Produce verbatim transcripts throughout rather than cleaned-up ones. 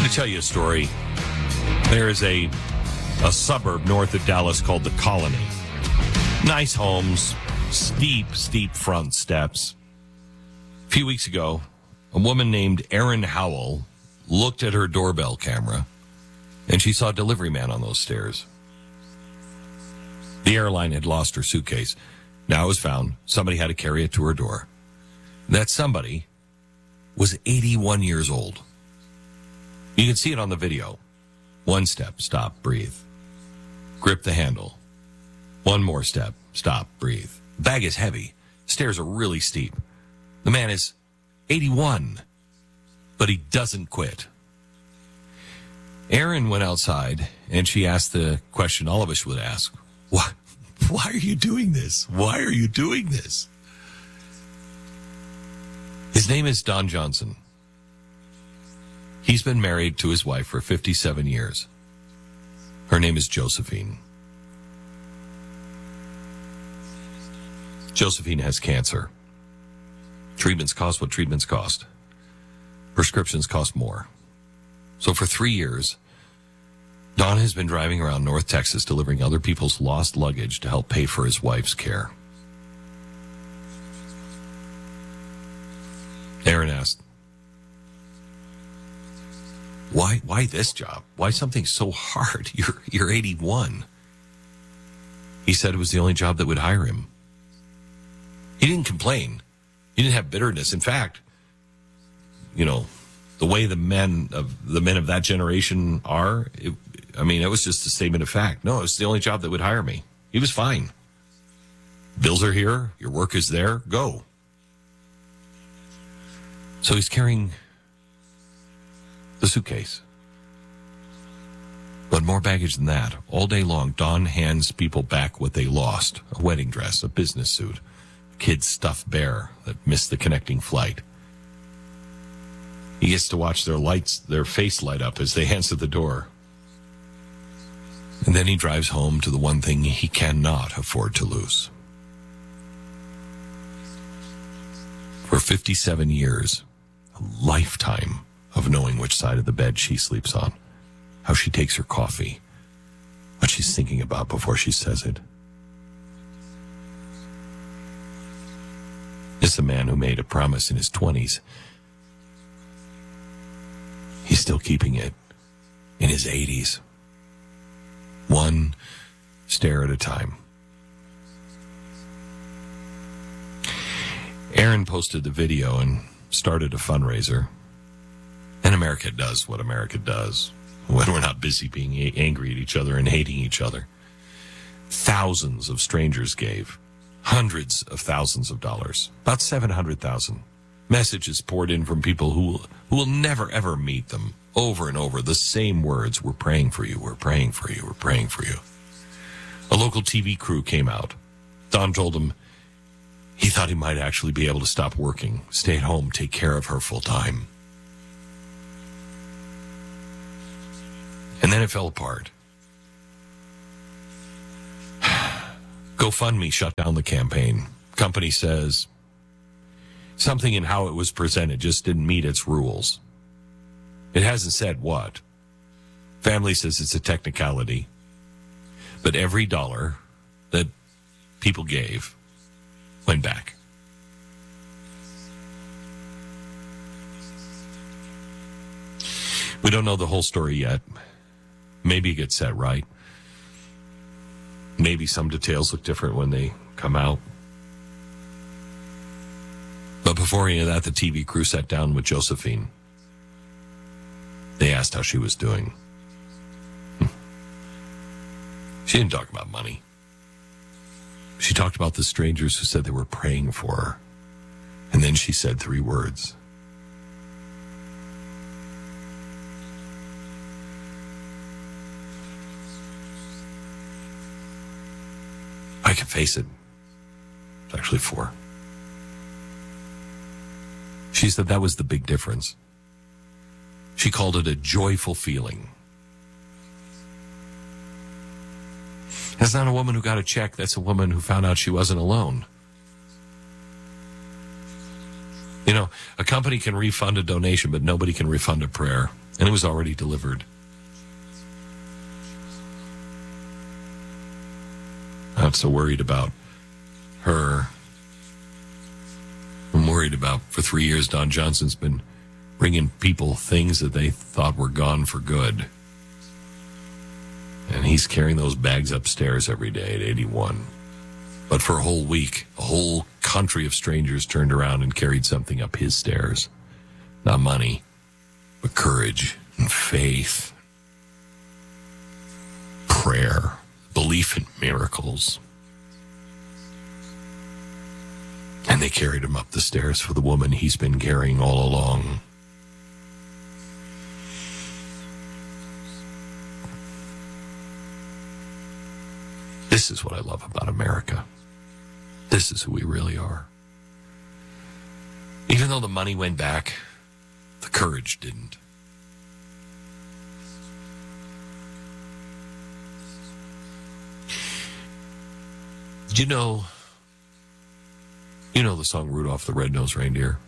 to tell you a story. There is a a suburb north of Dallas called the Colony. Nice homes, steep, steep front steps. A few weeks ago, a woman named Erin Howell looked at her doorbell camera, and she saw a delivery man on those stairs. The airline had lost her suitcase. Now it was found. Somebody had to carry it to her door. That somebody was eighty-one years old. You can see it on the video. One step, stop, breathe. Grip the handle. One more step, stop, breathe. The bag is heavy. Stairs are really steep. The man is eighty-one, but he doesn't quit. Erin went outside, and she asked the question all of us would ask. Why, why are you doing this? Why are you doing this? His name is Don Johnson. He's been married to his wife for fifty-seven years. Her name is Josephine. Josephine has cancer. Treatments cost what treatments cost. Prescriptions cost more. So for three years, Don has been driving around North Texas delivering other people's lost luggage to help pay for his wife's care. Erin asked, Why why this job? Why something so hard? You're you're eighty-one. He said it was the only job that would hire him. He didn't complain. He didn't have bitterness. In fact, you know, the way the men of the men of that generation are, it, I mean, it was just a statement of fact. No, it's the only job that would hire me. He was fine. Bills are here. Your work is there. Go. So he's carrying the suitcase. But more baggage than that. All day long, Don hands people back what they lost. A wedding dress, a business suit, a kid's stuffed bear that missed the connecting flight. He gets to watch their lights, their face light up as they answer the door. And then he drives home to the one thing he cannot afford to lose. For fifty-seven years, a lifetime of knowing which side of the bed she sleeps on, how she takes her coffee, what she's thinking about before she says it. It's a man who made a promise in his twenties. He's still keeping it in his eighties. One stare at a time. Erin posted the video and started a fundraiser. And America does what America does when we're not busy being angry at each other and hating each other. Thousands of strangers gave. Hundreds of thousands of dollars. About seven hundred thousand. Messages poured in from people who will, who will never, ever meet them. Over and over, the same words. We're praying for you. We're praying for you. We're praying for you. A local T V crew came out. Don told him he thought he might actually be able to stop working, stay at home, take care of her full time. And then it fell apart. GoFundMe shut down the campaign. Company says something in how it was presented just didn't meet its rules. It hasn't said what. Family says it's a technicality. But every dollar that people gave went back. We don't know the whole story yet. Maybe it gets set right. Maybe some details look different when they come out. But before any of that, the T V crew sat down with Josephine. They asked how she was doing. She didn't talk about money. She talked about the strangers who said they were praying for her. And then she said three words. I can face it. It's actually four. She said that was the big difference. She called it a joyful feeling. That's not a woman who got a check. That's a woman who found out she wasn't alone. You know, a company can refund a donation, but nobody can refund a prayer. And it was already delivered. I'm not so worried about her. I'm worried about, for three years, Don Johnson's been bringing people things that they thought were gone for good. And he's carrying those bags upstairs every day at eighty-one. But for a whole week, a whole country of strangers turned around and carried something up his stairs. Not money, but courage and faith, prayer, belief in miracles. And they carried him up the stairs for the woman he's been carrying all along. This is what I love about America. This is who we really are. Even though the money went back, the courage didn't. Do you know, you know the song Rudolph the Red-Nosed Reindeer?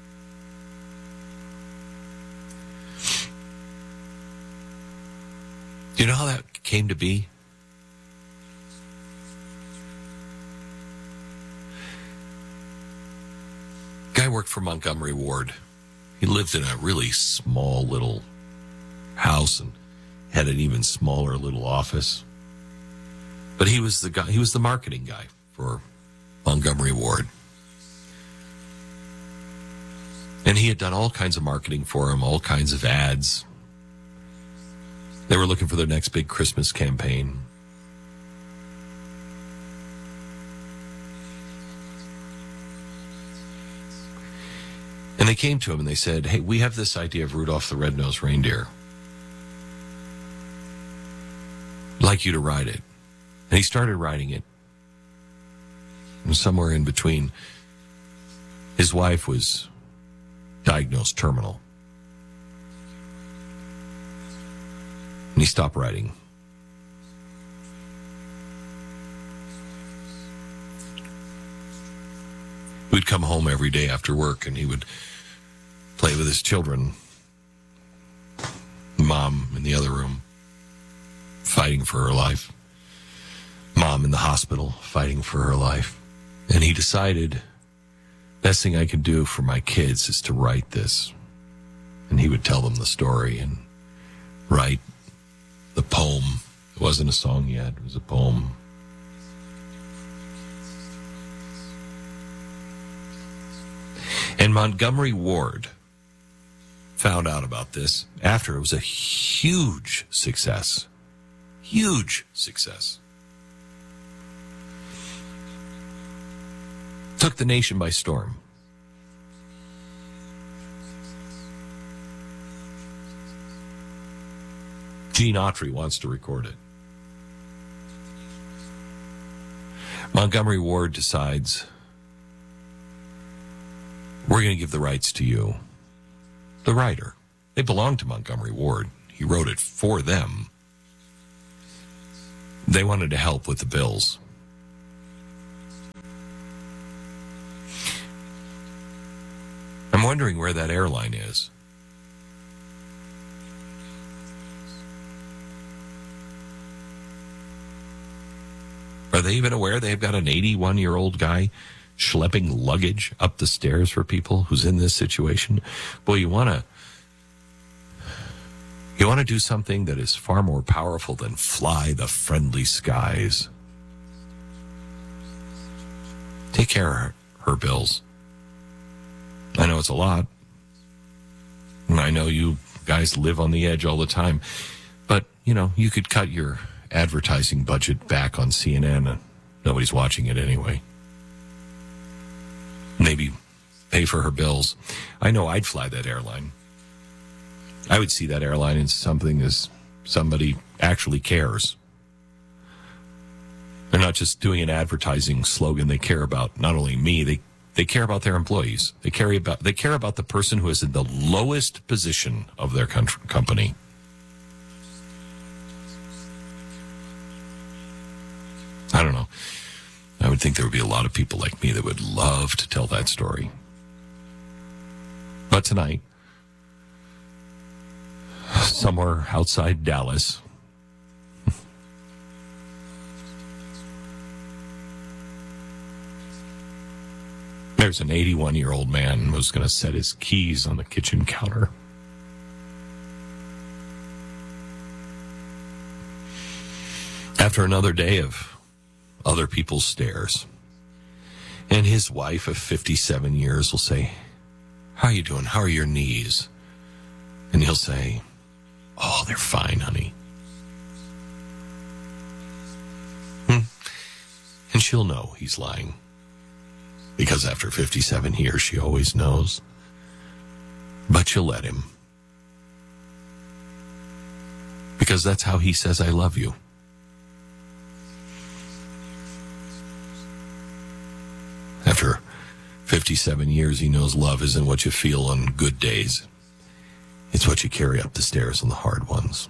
Do you know how that came to be? Guy worked for Montgomery Ward. He lived in a really small little house and had an even smaller little office. But he was the guy, he was the marketing guy for Montgomery Ward. And he had done all kinds of marketing for him, all kinds of ads. They were looking for their next big Christmas campaign. And they came to him and they said, hey, we have this idea of Rudolph the Red-Nosed Reindeer. I'd like you to write it. And he started writing it. And somewhere in between, his wife was diagnosed terminal. And he stopped writing. We'd come home every day after work and he would play with his children. Mom in the other room, fighting for her life. Mom in the hospital, fighting for her life. And he decided, best thing I can do for my kids is to write this. And he would tell them the story and write the poem. It wasn't a song yet, it was a poem. And Montgomery Ward found out about this after it was a huge success. Huge success. Took the nation by storm. Gene Autry wants to record it. Montgomery Ward decides, we're going to give the rights to you. The writer. They belong to Montgomery Ward. He wrote it for them. They wanted to help with the bills. I'm wondering where that airline is. Are they even aware they've got an eighty-one-year-old guy schlepping luggage up the stairs for people who's in this situation? Boy, you want to you want to do something that is far more powerful than fly the friendly skies. Take care of her, her bills. I know it's a lot. And I know you guys live on the edge all the time. But, you know, you could cut your advertising budget back on C N N. And nobody's watching it anyway. Maybe pay for her bills. I know I'd fly that airline. I would see that airline as something as somebody actually cares. They're not just doing an advertising slogan. They care about not only me, they They care about their employees. They care about they care about the person who is in the lowest position of their country, company. I don't know. I would think there would be a lot of people like me that would love to tell that story. But tonight, somewhere outside Dallas. There's an eighty-one-year-old man who's going to set his keys on the kitchen counter. After another day of other people's stares. And his wife of fifty-seven years will say, "How are you doing? How are your knees?" And he'll say, "Oh, they're fine, honey." Hmm. And she'll know he's lying. Because after fifty-seven years, she always knows. But she'll let him. Because that's how he says, "I love you." After fifty-seven years, he knows love isn't what you feel on good days. It's what you carry up the stairs on the hard ones.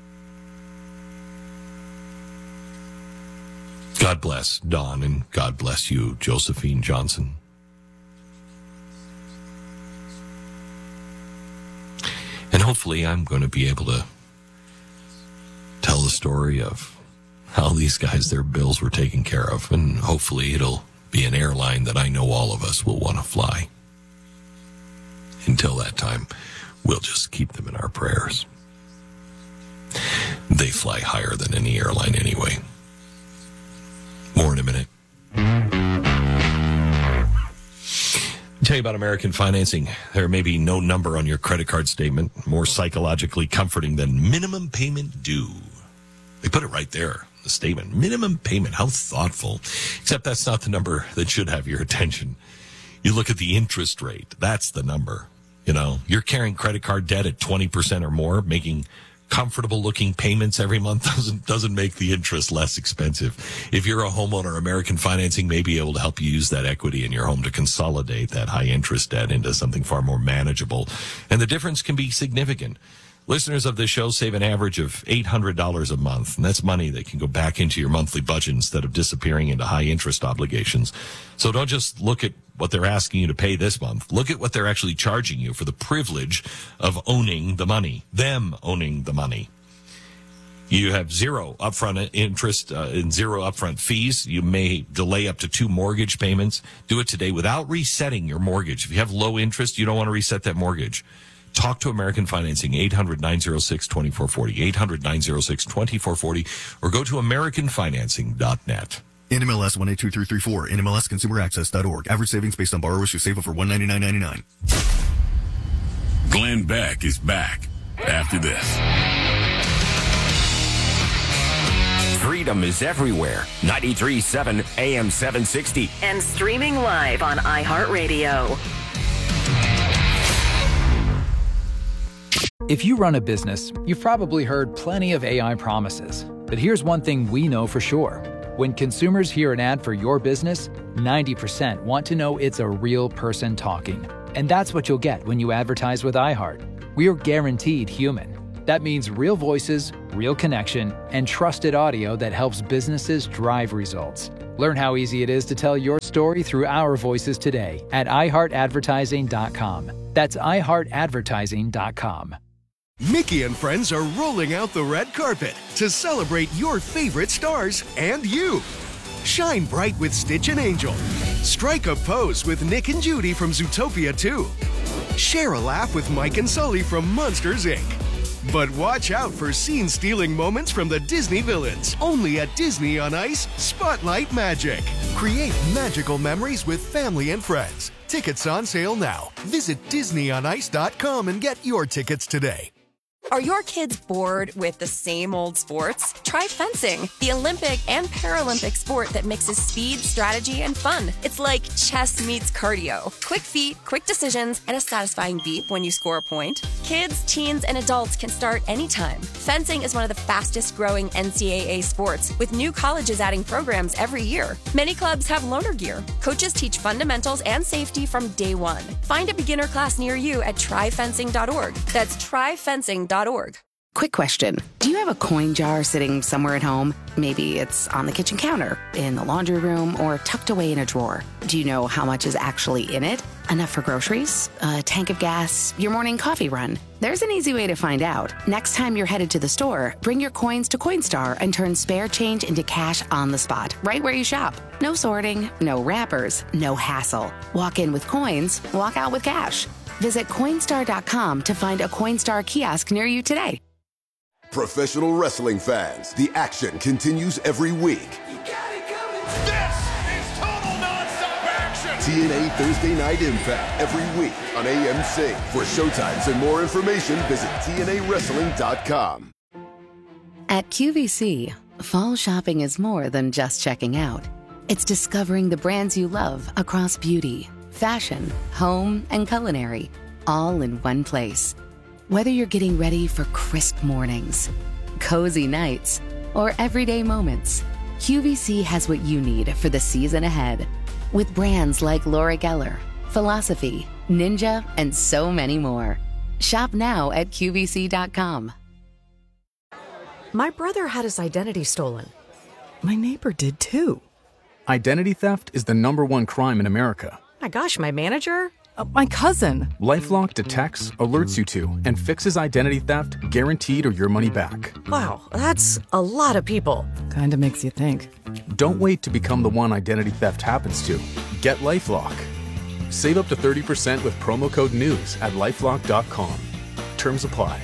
God bless Don, and God bless you, Josephine Johnson. And hopefully I'm going to be able to tell the story of how these guys, their bills were taken care of, and hopefully it'll be an airline that I know all of us will want to fly. Until that time, we'll just keep them in our prayers. They fly higher than any airline anyway. More in a minute. I'll tell you about American Financing. There may be no number on your credit card statement more psychologically comforting than minimum payment due. They put it right there, the statement. Minimum payment. How thoughtful. Except that's not the number that should have your attention. You look at the interest rate. That's the number. You know, you're carrying credit card debt at twenty percent or more, making comfortable looking payments every month doesn't doesn't make the interest less expensive. If you're a homeowner, American Financing may be able to help you use that equity in your home to consolidate that high interest debt into something far more manageable. And the difference can be significant. Listeners of this show save an average of eight hundred dollars a month, and that's money that can go back into your monthly budget instead of disappearing into high interest obligations. So don't just look at what they're asking you to pay this month. Look at what they're actually charging you for the privilege of owning the money, them owning the money. You have zero upfront interest uh, and zero upfront fees. You may delay up to two mortgage payments. Do it today without resetting your mortgage. If you have low interest, you don't want to reset that mortgage. Talk to American Financing, eight hundred, nine oh six, two four four oh, eight hundred, nine oh six, two four four oh, or go to american financing dot net. N M L S one eight two three three four, N M L S consumer access dot org. Average savings based on borrowers who save over one hundred ninety-nine dollars and ninety-nine cents. Glenn Beck is back after this. Freedom is everywhere. ninety-three point seven A M seven sixty. And streaming live on iHeartRadio. If you run a business, you've probably heard plenty of A I promises. But here's one thing we know for sure. When consumers hear an ad for your business, ninety percent want to know it's a real person talking. And that's what you'll get when you advertise with iHeart. We're guaranteed human. That means real voices, real connection, and trusted audio that helps businesses drive results. Learn how easy it is to tell your story through our voices today at i heart advertising dot com. That's i heart advertising dot com. Mickey and friends are rolling out the red carpet to celebrate your favorite stars and you. Shine bright with Stitch and Angel. Strike a pose with Nick and Judy from Zootopia two. Share a laugh with Mike and Sully from Monsters, Incorporated. But watch out for scene-stealing moments from the Disney villains. Only at Disney on Ice, Spotlight Magic. Create magical memories with family and friends. Tickets on sale now. Visit disney on ice dot com and get your tickets today. Are your kids bored with the same old sports? Try fencing, the Olympic and Paralympic sport that mixes speed, strategy, and fun. It's like chess meets cardio. Quick feet, quick decisions, and a satisfying beep when you score a point. Kids, teens, and adults can start anytime. Fencing is one of the fastest growing N C double A sports, with new colleges adding programs every year. Many clubs have loaner gear. Coaches teach fundamentals and safety from day one. Find a beginner class near you at try fencing dot org. That's try fencing dot org. Quick question. Do you have a coin jar sitting somewhere at home? Maybe it's on the kitchen counter, in the laundry room, or tucked away in a drawer. Do you know how much is actually in it? Enough for groceries, a tank of gas, your morning coffee run? There's an easy way to find out. Next time you're headed to the store, bring your coins to Coinstar and turn spare change into cash on the spot, right where you shop. No sorting, no wrappers, no hassle. Walk in with coins, walk out with cash. Visit Coinstar dot com to find a Coinstar kiosk near you today. Professional wrestling fans, the action continues every week. This is total nonstop action! T N A Thursday Night Impact every week on A M C. For showtimes and more information, visit T N A wrestling dot com. At Q V C, fall shopping is more than just checking out. It's discovering the brands you love across beauty, fashion, home, and culinary, all in one place. Whether you're getting ready for crisp mornings, cozy nights, or everyday moments, Q V C has what you need for the season ahead. With brands like Laura Geller, Philosophy, Ninja, and so many more. Shop now at Q V C dot com. My brother had his identity stolen. My neighbor did too. Identity theft is the number one crime in America. My gosh, my manager? Uh, my cousin. LifeLock detects, alerts you to, and fixes identity theft guaranteed or your money back. Wow, that's a lot of people. Kinda makes you think. Don't wait to become the one identity theft happens to. Get LifeLock. Save up to thirty percent with promo code NEWS at lifelock dot com. Terms apply.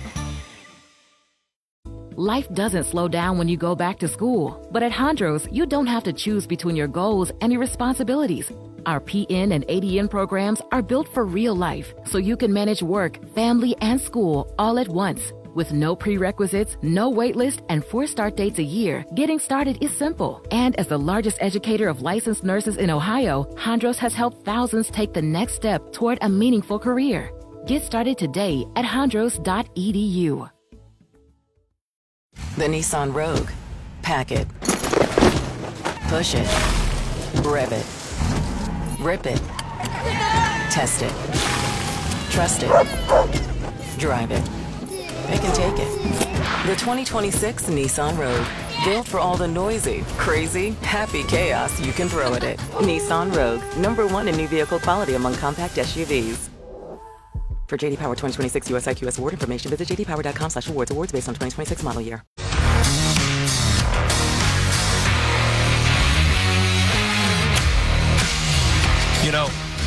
Life doesn't slow down when you go back to school, but at Hondros, you don't have to choose between your goals and your responsibilities. Our P N and A D N programs are built for real life, so you can manage work, family, and school all at once. With no prerequisites, no wait list, and four start dates a year, getting started is simple. And as the largest educator of licensed nurses in Ohio, Hondros has helped thousands take the next step toward a meaningful career. Get started today at hondros dot e d u. The Nissan Rogue. Pack it. Push it. Rev it. Rip it. Test it. Trust it. Drive it. They can take it. The twenty twenty-six Nissan Rogue. Built for all the noisy, crazy, happy chaos you can throw at it. Nissan Rogue. Number one in new vehicle quality among compact S U Vs. For J D Power twenty twenty-six U S I Q S award information, visit j d power dot com slash awards. Awards based on twenty twenty-six model year. You know,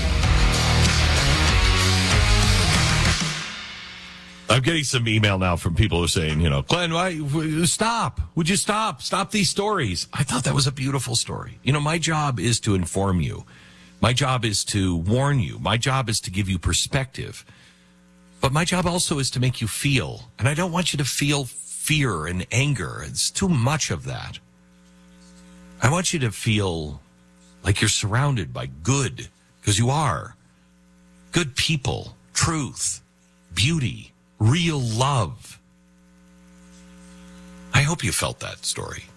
I'm getting some email now from people who are saying, you know, Glenn, why, stop. Would you stop? Stop these stories. I thought that was a beautiful story. You know, my job is to inform you. My job is to warn you. My job is to give you perspective. But my job also is to make you feel. And I don't want you to feel fear and anger. It's too much of that. I want you to feel like you're surrounded by good, because you are. Good people, truth, beauty, real love. I hope you felt that story.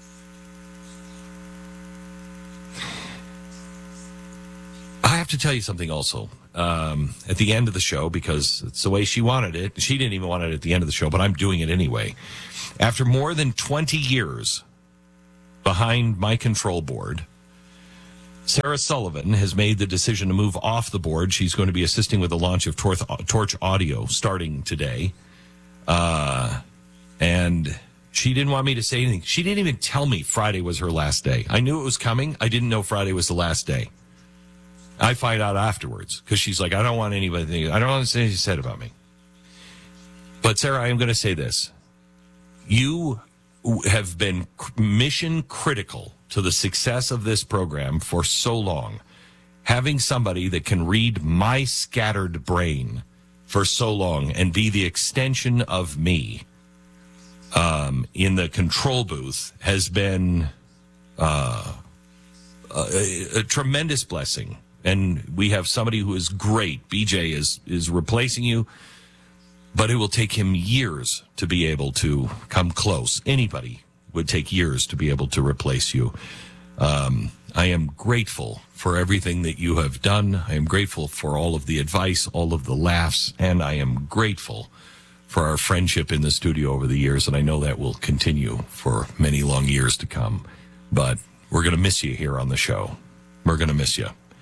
I have to tell you something also. Um, at the end of the show, because it's the way she wanted it. She didn't even want it at the end of the show, but I'm doing it anyway. After more than twenty years behind my control board, Sarah Sullivan has made the decision to move off the board. She's going to be assisting with the launch of Torch, Torch Audio starting today. Uh, and she didn't want me to say anything. She didn't even tell me Friday was her last day. I knew it was coming. I didn't know Friday was the last day. I find out afterwards because she's like, I don't want anybody, I don't want to say anything said about me. But Sarah, I am going to say this. You have been mission critical to the success of this program for so long. Having somebody that can read my scattered brain for so long and be the extension of me um, in the control booth has been uh, a, a tremendous blessing. And we have somebody who is great. B J is is replacing you, but it will take him years to be able to come close. Anybody would take years to be able to replace you. Um, I am grateful for everything that you have done. I am grateful for all of the advice, all of the laughs, and I am grateful for our friendship in the studio over the years, and I know that will continue for many long years to come. But we're going to miss you here on the show. We're going to miss you.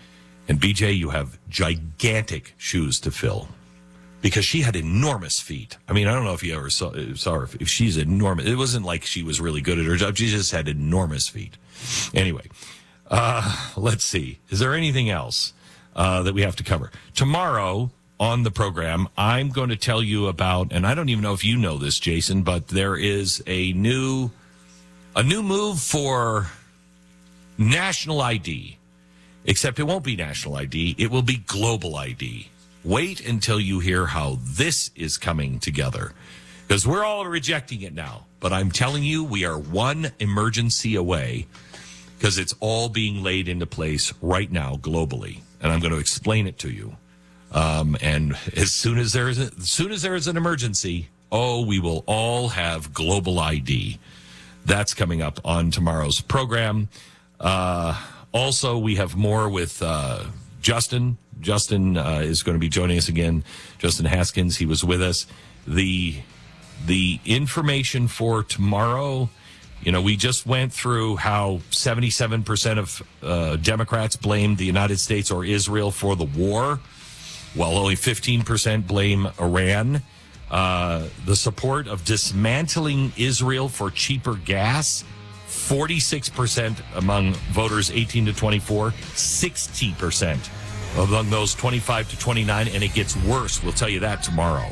And B J, you have gigantic shoes to fill because she had enormous feet. I mean, I don't know if you ever saw, saw her. If she's enormous, it wasn't like she was really good at her job. She just had enormous feet. Anyway, uh, let's see. Is there anything else uh, that we have to cover? Tomorrow on the program, I'm going to tell you about, and I don't even know if you know this, Jason, but there is a new, a new move for national I D. Except it won't be national I D. It will be global I D. Wait until you hear how this is coming together. Because we're all rejecting it now. But I'm telling you, we are one emergency away. Because it's all being laid into place right now globally. And I'm going to explain it to you. Um, and as soon as there is a, as soon as there is an emergency, oh, we will all have global I D. That's coming up on tomorrow's program. Uh... Also, we have more with uh, Justin. Justin uh, is going to be joining us again. Justin Haskins, he was with us. The the information for tomorrow, you know, we just went through how seventy-seven percent of uh, Democrats blamed the United States or Israel for the war, while only fifteen percent blame Iran. Uh, the support of dismantling Israel for cheaper gas, forty-six percent among voters eighteen to twenty-four, sixty percent among those twenty-five to twenty-nine, and it gets worse. We'll tell you that tomorrow.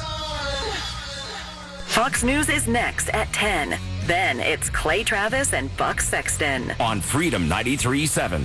Fox News is next at ten. Then it's Clay Travis and Buck Sexton. On Freedom ninety-three point seven.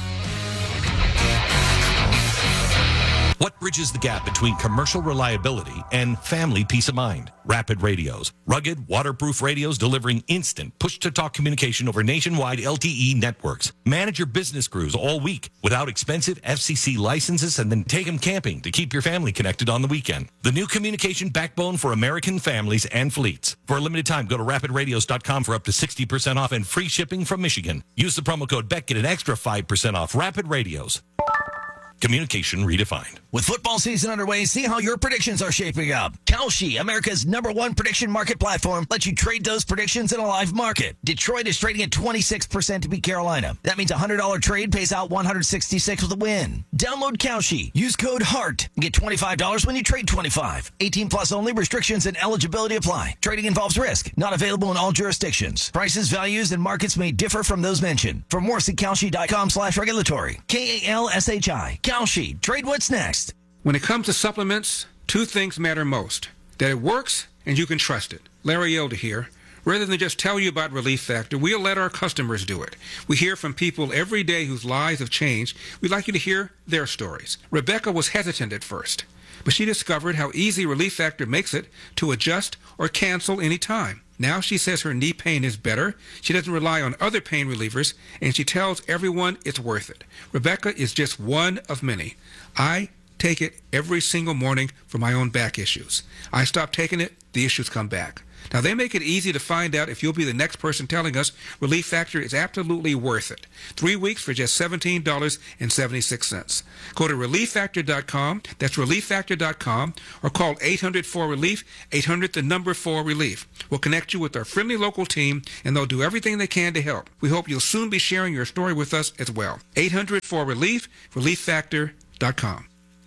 What bridges the gap between commercial reliability and family peace of mind? Rapid Radios. Rugged, waterproof radios delivering instant push-to-talk communication over nationwide L T E networks. Manage your business crews all week without expensive F C C licenses, and then take them camping to keep your family connected on the weekend. The new communication backbone for American families and fleets. For a limited time, go to rapid radios dot com for up to sixty percent off and free shipping from Michigan. Use the promo code B E C, get an extra five percent off. Rapid Radios. Communication redefined. With football season underway, see how your predictions are shaping up. Kalshi, America's number one prediction market platform, lets you trade those predictions in a live market. Detroit is trading at twenty-six percent to beat Carolina. That means a one hundred dollars trade pays out one hundred sixty-six with a win. Download Kalshi. Use code HEART and get twenty-five dollars when you trade twenty-five. eighteen plus only. Restrictions and eligibility apply. Trading involves risk. Not available in all jurisdictions. Prices, values, and markets may differ from those mentioned. For more, see Kalshi.com slash regulatory. K A L S H I. Kalshi. Trade what's next. When it comes to supplements, two things matter most. That it works and you can trust it. Larry Elder here. Rather than just tell you about Relief Factor, we'll let our customers do it. We hear from people every day whose lives have changed. We'd like you to hear their stories. Rebecca was hesitant at first, but she discovered how easy Relief Factor makes it to adjust or cancel any time. Now she says her knee pain is better, she doesn't rely on other pain relievers, and she tells everyone it's worth it. Rebecca is just one of many. I take it every single morning for my own back issues. I stop taking it, the issues come back. Now, they make it easy to find out if you'll be the next person telling us Relief Factor is absolutely worth it. Three weeks for just seventeen dollars and seventy-six cents. Go to relief factor dot com, that's relief factor dot com, or call eight hundred four relief, eight hundred the number four relief. We'll connect you with our friendly local team, and they'll do everything they can to help. We hope you'll soon be sharing your story with us as well. eight hundred four relief, relief factor dot com.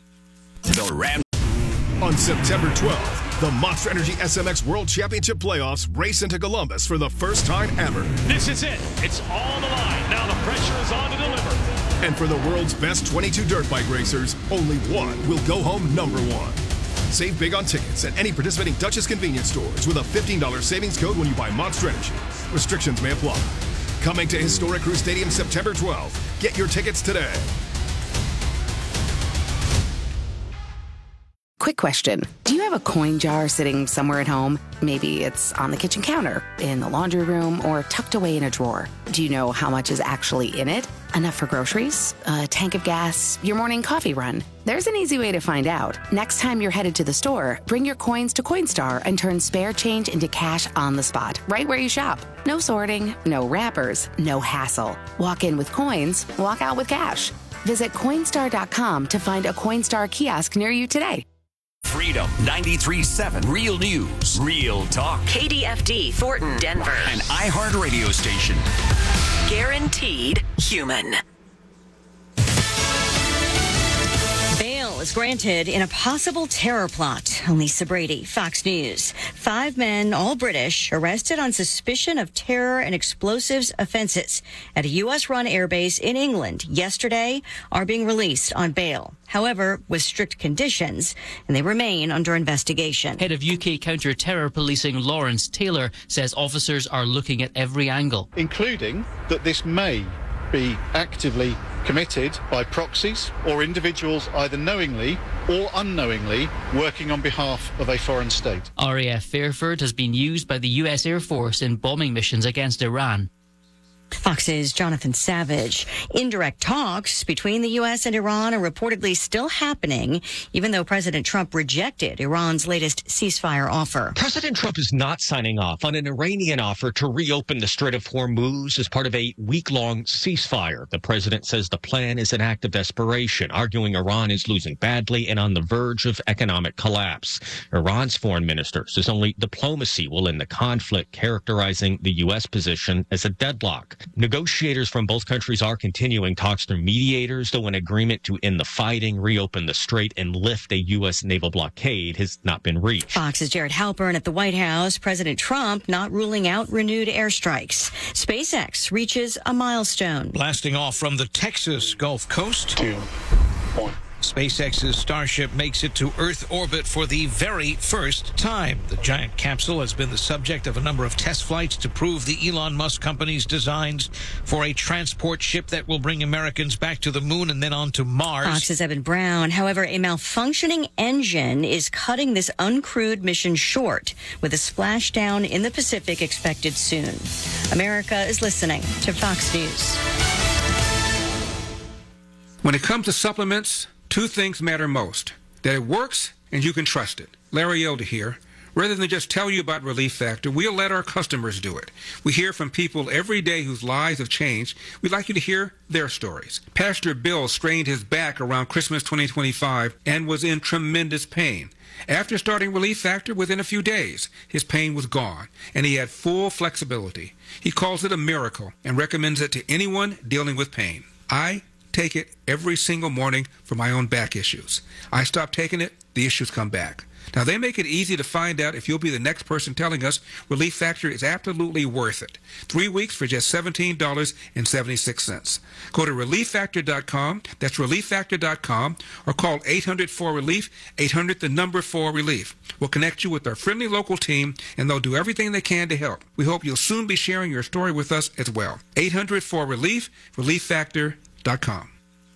The Ram. On September twelfth, the Monster Energy S M X World Championship Playoffs race into Columbus for the first time ever. This is it. It's all on the line. Now the pressure is on to deliver. And for the world's best twenty-two dirt bike racers, only one will go home number one. Save big on tickets at any participating Duchess convenience stores with a fifteen dollars savings code when you buy Monster Energy. Restrictions may apply. Coming to Historic Crew Stadium September twelfth. Get your tickets today. Quick question. Do you have a coin jar sitting somewhere at home? Maybe it's on the kitchen counter, in the laundry room, or tucked away in a drawer. Do you know how much is actually in it? Enough for groceries, a tank of gas, your morning coffee run? There's an easy way to find out. Next time you're headed to the store, bring your coins to Coinstar and turn spare change into cash on the spot, right where you shop. No sorting, no wrappers, no hassle. Walk in with coins, walk out with cash. Visit Coinstar dot com to find a Coinstar kiosk near you today. Freedom ninety-three point seven. Real news. Real talk. K D F D, Thornton, Denver. An iHeart radio station. Guaranteed human. is granted in a possible terror plot. Lisa Brady, Fox News. Five men, all British, arrested on suspicion of terror and explosives offenses at a U S-run airbase in England yesterday are being released on bail. However, with strict conditions, and they remain under investigation. Head of U K counter-terror policing Lawrence Taylor says officers are looking at every angle, including that this may be actively committed by proxies or individuals either knowingly or unknowingly working on behalf of a foreign state. R A F Fairford has been used by the U S Air Force in bombing missions against Iran. Fox's Jonathan Savage. Indirect talks between the U S and Iran are reportedly still happening, even though President Trump rejected Iran's latest ceasefire offer. President Trump is not signing off on an Iranian offer to reopen the Strait of Hormuz as part of a week-long ceasefire. The president says the plan is an act of desperation, arguing Iran is losing badly and on the verge of economic collapse. Iran's foreign minister says only diplomacy will end the conflict, characterizing the U S position as a deadlock. Negotiators from both countries are continuing talks through mediators, though an agreement to end the fighting, reopen the strait, and lift a U S naval blockade has not been reached. Fox's Jared Halpern at the White House. President Trump not ruling out renewed airstrikes. SpaceX reaches a milestone. Blasting off from the Texas Gulf Coast. Two, one. SpaceX's Starship makes it to Earth orbit for the very first time. The giant capsule has been the subject of a number of test flights to prove the Elon Musk company's designs for a transport ship that will bring Americans back to the moon and then on to Mars. Fox's Evan Brown. However, a malfunctioning engine is cutting this uncrewed mission short, with a splashdown in the Pacific expected soon. America is listening to Fox News. When it comes to supplements, two things matter most: that it works and you can trust it. Larry Elder here. Rather than just tell you about Relief Factor, we'll let our customers do it. We hear from people every day whose lives have changed. We'd like you to hear their stories. Pastor Bill strained his back around Christmas twenty twenty-five and was in tremendous pain. After starting Relief Factor, within a few days, his pain was gone, and he had full flexibility. He calls it a miracle and recommends it to anyone dealing with pain. I take it every single morning for my own back issues. I stop taking it, the issues come back. Now, they make it easy to find out if you'll be the next person telling us Relief Factor is absolutely worth it. Three weeks for just seventeen dollars and seventy-six cents. Go to relief factor dot com, that's relief factor dot com, or call eight hundred four relief, eight hundred the number four relief. We'll connect you with our friendly local team, and they'll do everything they can to help. We hope you'll soon be sharing your story with us as well. eight hundred four relief, relief factor dot com.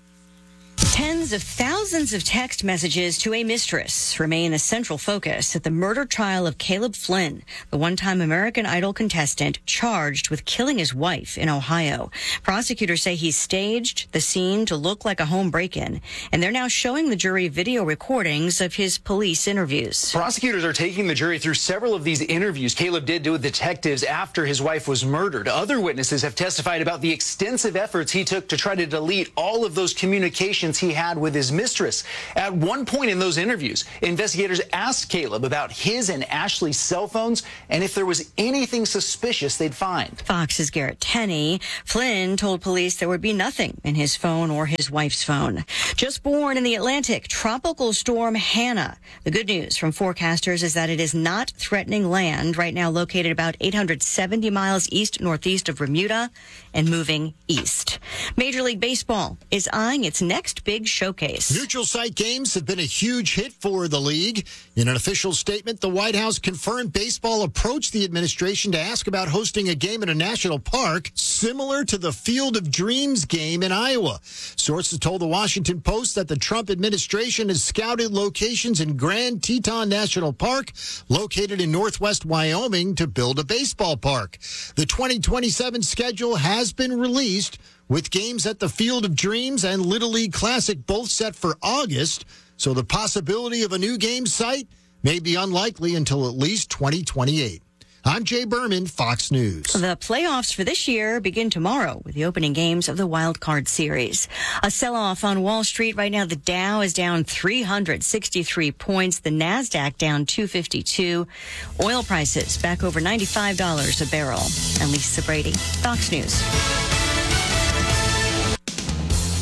Tens of thousands of text messages to a mistress remain a central focus at the murder trial of Caleb Flynn, the one-time American Idol contestant charged with killing his wife in Ohio. Prosecutors say he staged the scene to look like a home break-in, and they're now showing the jury video recordings of his police interviews. Prosecutors are taking the jury through several of these interviews Caleb did with detectives after his wife was murdered. Other witnesses have testified about the extensive efforts he took to try to delete all of those communications he had with his mistress. At one point in those interviews, investigators asked Caleb about his and Ashley's cell phones and if there was anything suspicious they'd find. Fox's Garrett Tenney. Flynn told police there would be nothing in his phone or his wife's phone. Just born in the Atlantic, tropical storm Hannah. The good news from forecasters is that it is not threatening land, right now located about eight hundred seventy miles east-northeast of Bermuda and moving east. Major League Baseball is eyeing its next big showcase. Neutral site games have been a huge hit for the league. In an official statement, the White House confirmed baseball approached the administration to ask about hosting a game in a national park similar to the Field of Dreams game in Iowa. Sources told the Washington Post that the Trump administration has scouted locations in Grand Teton National Park, located in northwest Wyoming, to build a baseball park. The twenty twenty-seven schedule has been released, with games at the Field of Dreams and Little League Classic both set for August, so the possibility of a new game site may be unlikely until at least twenty twenty-eight. I'm Jay Berman, Fox News. The playoffs for this year begin tomorrow with the opening games of the Wild Card Series. A sell-off on Wall Street right now. The Dow is down three hundred sixty-three points. The NASDAQ down two fifty-two. Oil prices back over ninety-five dollars a barrel. And Lisa Brady, Fox News.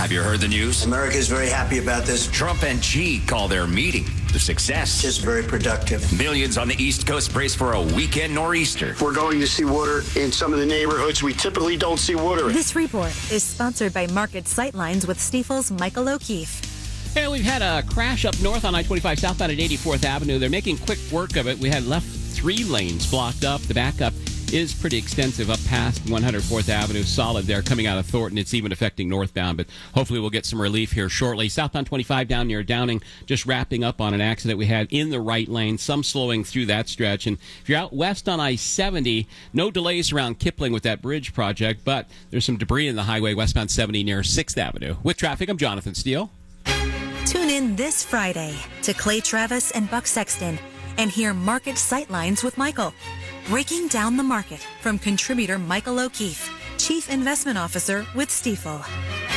Have you heard the news? America is very happy about this. Trump and Xi call their meeting a success. Just very productive. Millions on the East Coast brace for a weekend nor'easter. We're going to see water in some of the neighborhoods we typically don't see water in. This report is sponsored by Market Sightlines with Stifel's Michael O'Keefe. Hey, we've had a crash up north on I twenty-five southbound at eighty-fourth Avenue. They're making quick work of it. We had left three lanes blocked up. The backup is pretty extensive up past one hundred fourth Avenue. Solid there coming out of Thornton. It's even affecting northbound, but hopefully we'll get some relief here shortly. Southbound twenty-five down near Downing, just wrapping up on an accident we had in the right lane. Some slowing through that stretch. And if you're out west on I seventy, no delays around Kipling with that bridge project, but there's some debris in the highway westbound seventy near sixth Avenue. With traffic, I'm Jonathan Steele. Tune in this Friday to Clay Travis and Buck Sexton and hear Market Sightlines with Michael. Breaking down the market from contributor Michael O'Keefe, Chief Investment Officer with Stifel.